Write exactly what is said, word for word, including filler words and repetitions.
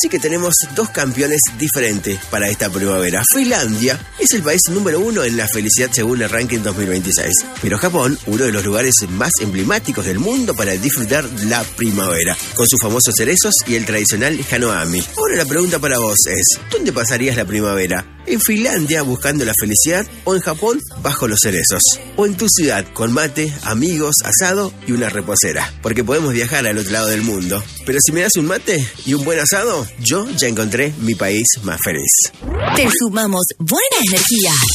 Sí que tenemos dos campeones diferentes para esta primavera. Finlandia es el país número uno en la felicidad según el ranking dos mil veintiséis. Pero Japón, uno de los lugares más emblemáticos del mundo para disfrutar la primavera, con sus famosos cerezos y el tradicional Hanoami. Ahora la pregunta para vos es, ¿dónde pasarías la primavera? ¿En Finlandia buscando la felicidad o en Japón bajo los cerezos? ¿O en tu ciudad con mate, amigos, asado y una reposera? Porque podemos viajar al otro lado del mundo. Pero si me das un mate y un buen asado, yo ya encontré mi país más feliz. Te sumamos buena energía.